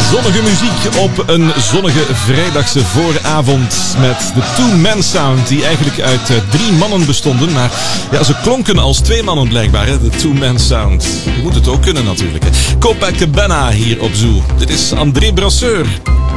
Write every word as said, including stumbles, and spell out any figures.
Zonnige muziek op een zonnige vrijdagse vooravond met de Two Man Sound, die eigenlijk uit uh, drie mannen bestonden, maar ja, ze klonken als twee mannen blijkbaar, hè? De Two Man Sound. Je moet het ook kunnen natuurlijk, hè? Copacabana hier op Zoo. Dit is André Brasseur.